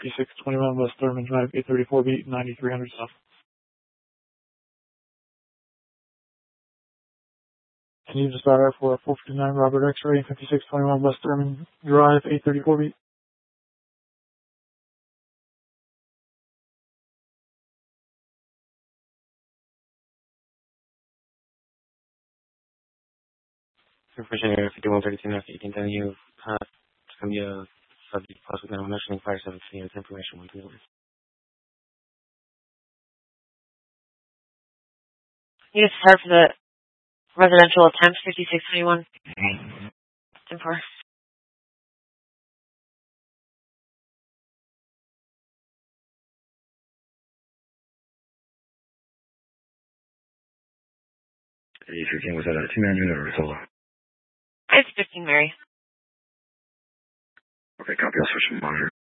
5621 West Thurman Drive, 834 beat, 9300 south. And you just started for 459 Robert X-Ray, 5621 West Thurman Drive, 834 beat. Virginia 5132 North 1810, you to come to subject plus with now mentioning fire 7 with information 1 2 1. You just start for the residential attempt 5621. 10-4. E15 was at a 2-man unit or solo? It's 15 Mary. Okay, copy. I'll switch to monitor.